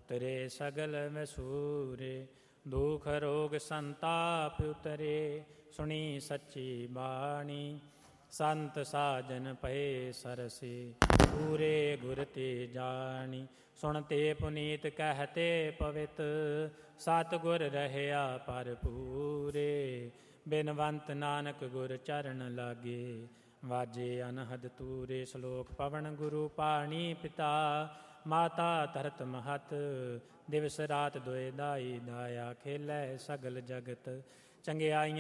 ਉਤਰੇ ਸਗਲ ਵਸੂਰੇ। ਦੁਖ ਰੋਗ ਸੰਤਾਪ ਉਤਰੇ, ਸੁਣੀ ਸੱਚੀ ਬਾਣੀ। ਸੰਤ ਸਾਜਨ ਭਏ ਸਰਸੇ, ਪੂਰੇ ਗੁਰ ਤੇ ਜਾਣੀ। ਸੁਣਤੇ ਪੁਨੀਤ ਕਹਿਤੇ ਪਵਿੱਤ, ਸਤਿਗੁਰ ਰਹਿਆ ਭਰਪੂਰੇ। ਬਿਨਵੰਤ ਨਾਨਕ ਗੁਰ ਚਰਨ ਲਾਗੇ, ਵਾਜੇ ਅਨਹਦ ਤੂਰੇ। ਸ਼ਲੋਕ ਪਵਨ ਗੁਰੂ ਪਾਣੀ ਪਿਤਾ, ਮਾਤਾ ਧਰਤ ਮਹਤ। ਦਿਵਸ ਰਾਤ ਦੁਇ ਦਾਈ, ਦਾਇਆ ਖੇਲੇ ਸਗਲ ਜਗਤ। ਚੰਗਿਆਈਆਂ